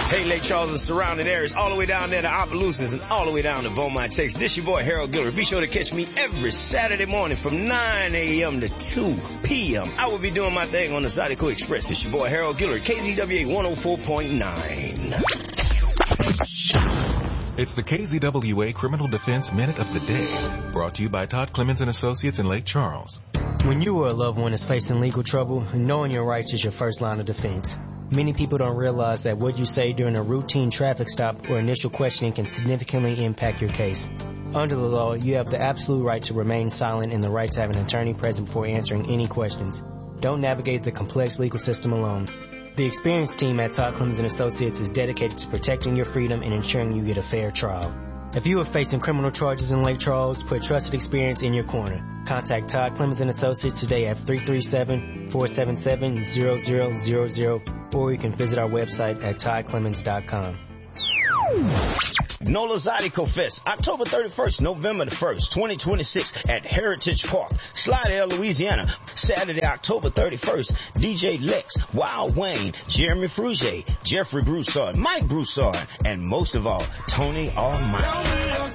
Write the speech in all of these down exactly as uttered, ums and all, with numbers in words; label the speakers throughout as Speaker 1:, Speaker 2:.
Speaker 1: Hey, Lake Charles and surrounding areas, all the way down there to Opelousas and all the way down to Beaumont, Texas. This your boy, Harold Guillory. Be sure to catch me every Saturday morning from nine a.m. to two p.m. I will be doing my thing on the Zydeco Express. This your boy, Harold Guillory, K Z W A one oh four point nine.
Speaker 2: It's the K Z W A Criminal Defense Minute of the Day, brought to you by Todd Clemens and Associates in Lake Charles.
Speaker 3: When you or a loved one is facing legal trouble, knowing your rights is your first line of defense. Many people don't realize that what you say during a routine traffic stop or initial questioning can significantly impact your case. Under the law, you have the absolute right to remain silent and the right to have an attorney present before answering any questions. Don't navigate the complex legal system alone. The experienced team at Todd Clemens and Associates is dedicated to protecting your freedom and ensuring you get a fair trial. If you are facing criminal charges in Lake Charles, put trusted experience in your corner. Contact Todd Clemens and Associates today at three three seven, four seven seven, zero zero zero zero, or you can visit our website at todd clemens dot com.
Speaker 1: NOLA Zydeco Fest, October thirty-first, November the first, twenty twenty-six at Heritage Park, Slidell, Louisiana. Saturday, October thirty-first, D J Lex, Wild Wayne, Jeremy Frugier, Jeffrey Broussard, Mike Broussard, and most of all, Tony Almighty.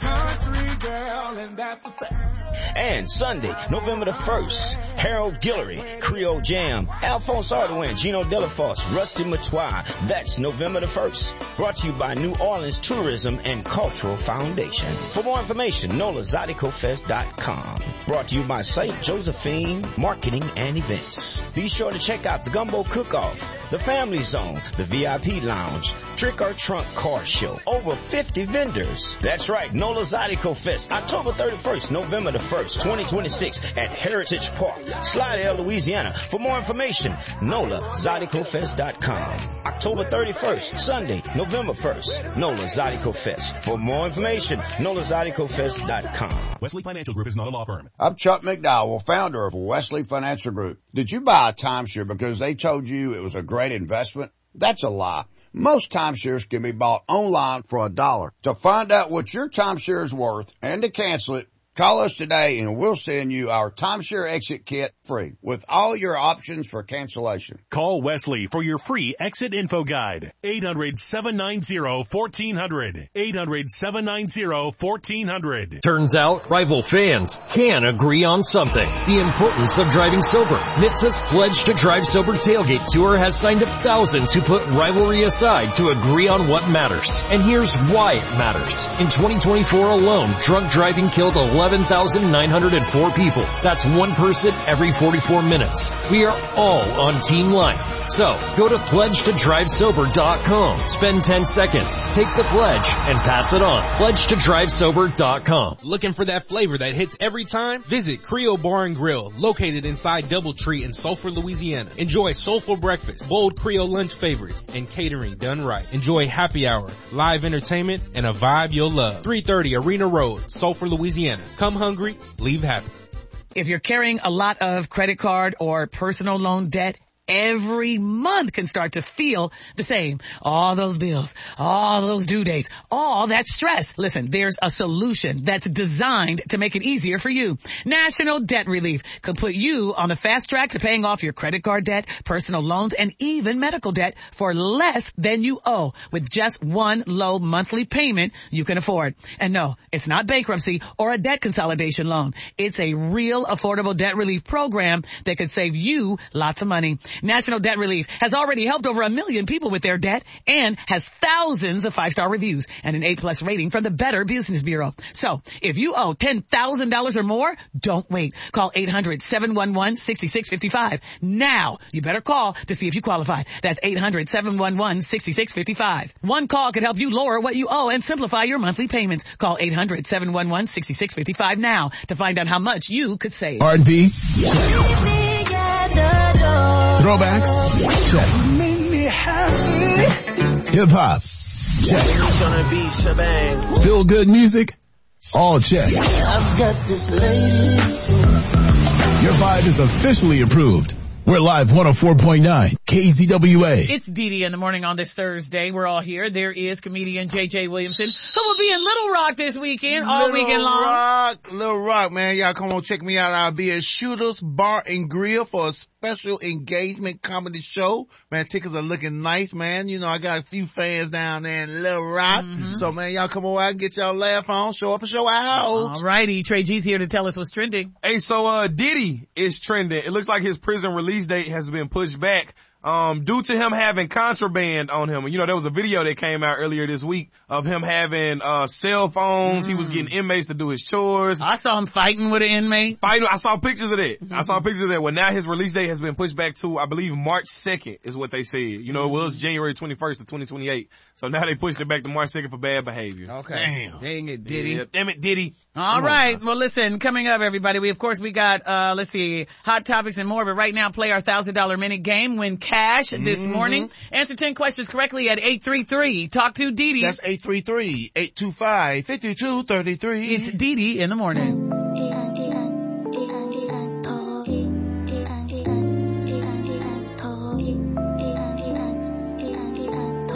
Speaker 1: And Sunday, November the first, Harold Guillory, Creole Jam, Alphonse Ardoin, Gino Delafosse, Rusty Matois. That's November the first. Brought to you by New Orleans Tourism and Cultural Foundation. For more information, nola zydeco fest dot com. Brought to you by Saint Josephine Marketing and Events. Be sure to check out the Gumbo Cook-Off, the Family Zone, the V I P Lounge, Trick or Trunk Car Show. Over fifty vendors. That's right, NOLA Zydeco Fest, October thirty-first, November the first, twenty twenty-six at Heritage Park, Slidell, Louisiana. For more information, nola zydeco fest dot com. October thirty-first, Sunday, November first, NOLA Zydeco Fest. For more information, nola zydeco fest dot com.
Speaker 4: Wesley Financial Group is not a law firm.
Speaker 5: I'm Chuck McDowell, founder of Wesley Financial Group. Did you buy a timeshare because they told you it was a great investment? That's a lie. Most timeshares can be bought online for a dollar. To find out what your timeshare is worth and to cancel it, call us today and we'll send you our timeshare exit kit free with all your options for cancellation.
Speaker 4: Call Wesley for your free exit info guide. eight hundred, seven nine zero, one four zero zero. eight hundred, seven nine zero, one four zero zero.
Speaker 6: Turns out rival fans can agree on something. The importance of driving sober. N H T S A's Pledge to Drive Sober Tailgate Tour has signed up thousands who put rivalry aside to agree on what matters. And here's why it matters. In twenty twenty-four alone, drunk driving killed eleven thousand nine hundred four people. That's one person every forty-four minutes. We are all on Team Life. So, go to pledge to drive sober dot com. Spend ten seconds, take the pledge, and pass it on. pledge to drive sober dot com.
Speaker 7: Looking for that flavor that hits every time? Visit Creole Bar and Grill, located inside Doubletree in Sulphur, Louisiana. Enjoy soulful breakfast, bold Creole lunch favorites, and catering done right. Enjoy happy hour, live entertainment, and a vibe you'll love. three thirty Arena Road, Sulphur, Louisiana. Come hungry, leave happy.
Speaker 8: If you're carrying a lot of credit card or personal loan debt, every month can start to feel the same. All those bills, all those due dates, all that stress. Listen, there's a solution that's designed to make it easier for you. National Debt Relief could put you on the fast track to paying off your credit card debt, personal loans, and even medical debt for less than you owe with just one low monthly payment you can afford. And no, it's not bankruptcy or a debt consolidation loan. It's a real affordable debt relief program that could save you lots of money. National Debt Relief has already helped over a million people with their debt and has thousands of five-star reviews and an A-plus rating from the Better Business Bureau. So, if you owe ten thousand dollars or more, don't wait. Call eight hundred, seven one one, six six five five. Now, you better call to see if you qualify. That's eight hundred, seven one one, six six five five. One call could help you lower what you owe and simplify your monthly payments. Call eight hundred, seven one one, six six five five now to find out how much you could save.
Speaker 9: R and B. Throwbacks? Check. Hip-hop? Check. Feel-good music? All check.
Speaker 10: I've got this lady.
Speaker 9: Your vibe is officially approved. We're live one oh four point nine K Z W A.
Speaker 8: It's Dee Dee in the morning on this Thursday. We're all here. There is comedian J J Williamson, who will be in Little Rock this weekend, all
Speaker 10: Little
Speaker 8: weekend long.
Speaker 10: Rock, Little Rock, man. Y'all come on, check me out. I'll be at Shooters Bar and Grill for a special engagement comedy show. Man, tickets are looking nice, man. You know, I got a few fans down there in Little Rock. Mm-hmm. So, man, y'all come on out and get y'all laugh on. Show up and show out.
Speaker 8: All righty. Trey G's here to tell us what's trending.
Speaker 11: Hey, so, uh, Diddy is trending. It looks like his prison release date has been pushed back. Um, due to him having contraband on him. You know, there was a video that came out earlier this week of him having, uh, cell phones. Mm. He was getting inmates to do his chores.
Speaker 8: I saw him fighting with an inmate.
Speaker 11: Fighting, I saw pictures of that. Mm-hmm. I saw pictures of that. Well, now his release date has been pushed back to, I believe, March second is what they said. You know, it was January twenty-first of twenty twenty-eight. So now they pushed it back to March second for bad behavior.
Speaker 8: Okay.
Speaker 11: Damn.
Speaker 8: Dang it, Diddy.
Speaker 11: Yeah, damn it, Diddy.
Speaker 8: All Come right. On. Well, listen, coming up, everybody, we, of course, we got, uh, let's see, hot topics and more, but right now, play our one thousand dollars minute game, win cash mm-hmm. this morning. Answer ten questions correctly at eight three three. Talk to Dee Dee.
Speaker 10: That's eight three three, eight two five, five two three three.
Speaker 8: It's Dee Dee in the morning.